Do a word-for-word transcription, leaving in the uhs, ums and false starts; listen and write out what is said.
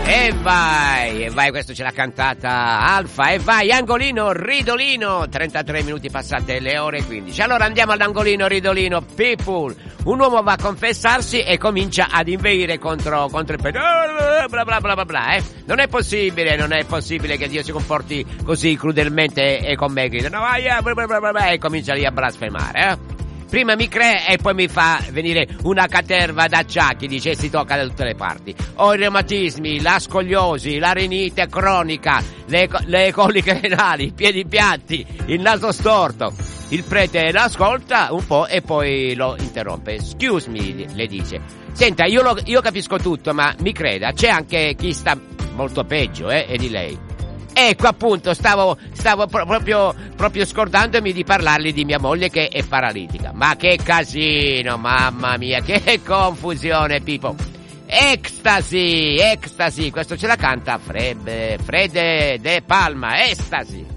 E vai, e vai, questo ce l'ha cantata Alfa, e vai, angolino, ridolino, trentatré minuti passate le ore quindici. Allora andiamo all'angolino, ridolino, people. Un uomo va a confessarsi e comincia ad inveire contro, contro il petrolio, bla bla bla bla bla, eh. Non è possibile, non è possibile che Dio si comporti così crudelmente e con me, grida, no, vai, bla bla bla bla, e comincia lì a blasfemare, eh. Prima mi crea e poi mi fa venire una caterva d'acciacchi, dice, e si tocca da tutte le parti. Ho i reumatismi, la scoliosi, la rinite cronica, le, le coliche renali, i piedi piatti, il naso storto. Il prete l'ascolta un po' e poi lo interrompe. Excuse me, le dice. Senta, io, lo, io capisco tutto, ma mi creda, c'è anche chi sta molto peggio, eh, e di lei. Ecco, appunto, stavo, stavo pro- proprio, proprio scordandomi di parlargli di mia moglie che è paralitica. Ma che casino, mamma mia, che confusione, Pippo. Ecstasy, ecstasy, questo ce la canta Fred, Fred De Palma, ecstasy.